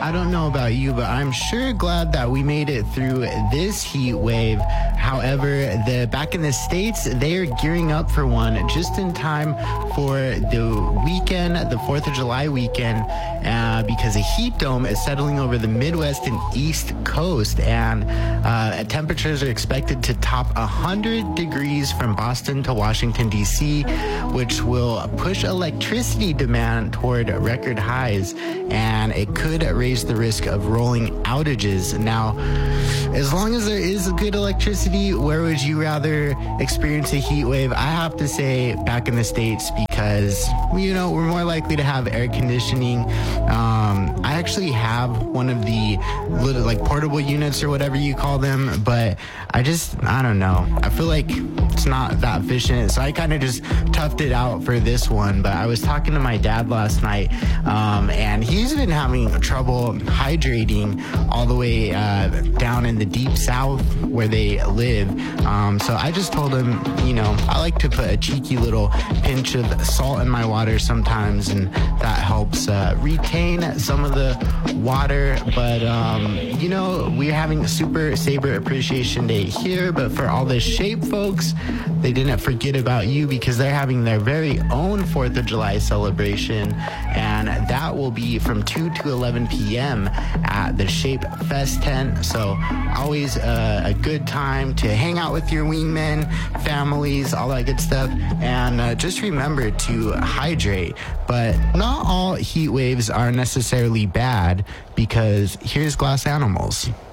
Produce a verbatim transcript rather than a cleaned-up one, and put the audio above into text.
I don't know about you, but I'm sure glad that we made it through this heat wave. However, the back in the States, they are gearing up for one just in time for the weekend, the fourth of July weekend, uh, because a heat dome is settling over the Midwest and East Coast, and uh, temperatures are expected to top one hundred degrees from Boston to Washington, D C, which will push electricity demand toward record highs, and it could raise the risk of rolling outages. Now, as long as there is good electricity, where would you rather experience a heat wave? I have to say back in the States, because, you know, we're more likely to have air conditioning. Um, I actually have one of the little, like, portable units or whatever you call them, but I just, I don't know. I feel like it's not that efficient, so I kind of just toughed it out for this one. But I was talking to my dad last night, um, and he's been having trouble hydrating all the way uh, down in the deep south where they live. Um, so I just told him, you know, I like to put a cheeky little pinch of salt in my water sometimes, and that helps uh, retain some of the water. But, um, you know, we're having Super Saber Appreciation Day here, but for all the Shape folks, they didn't forget about you, because they're having their very own fourth of July celebration, and that will be from two to eleven p.m. at the Shape Fest tent. So always uh, a good time to hang out with your wingmen, families, all that good stuff. And uh, just remember to hydrate. But not all heat waves are necessarily bad, because here's Glass Animals.